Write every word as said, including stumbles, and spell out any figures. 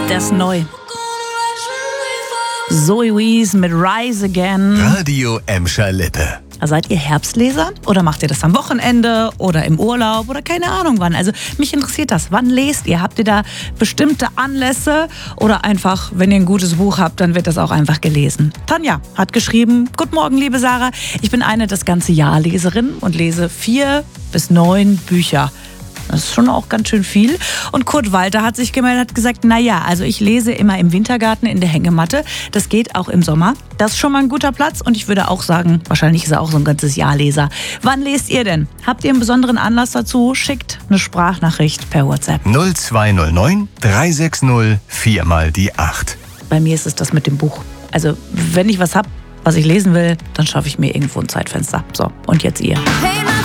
Das ist neu. Zoe Wees mit Rise Again. Radio Emscher Lippe. Seid ihr Herbstleser oder macht ihr das am Wochenende oder im Urlaub oder keine Ahnung wann? Also mich interessiert das. Wann lest ihr? Habt ihr da bestimmte Anlässe oder einfach, wenn ihr ein gutes Buch habt, dann wird das auch einfach gelesen? Tanja hat geschrieben: Guten Morgen, liebe Sarah. Ich bin eine das ganze Jahr Leserin und lese vier bis neun Bücher. Das ist schon auch ganz schön viel. Und Kurt Walter hat sich gemeldet, hat gesagt, naja, also ich lese immer im Wintergarten in der Hängematte. Das geht auch im Sommer. Das ist schon mal ein guter Platz. Und ich würde auch sagen, wahrscheinlich ist er auch so ein ganzes Jahr Leser. Wann lest ihr denn? Habt ihr einen besonderen Anlass dazu? Schickt eine Sprachnachricht per WhatsApp. null zwei null neun drei sechs null vier mal die acht. Bei mir ist es das mit dem Buch. Also wenn ich was hab, was ich lesen will, dann schaffe ich mir irgendwo ein Zeitfenster. So, und jetzt ihr. Hey,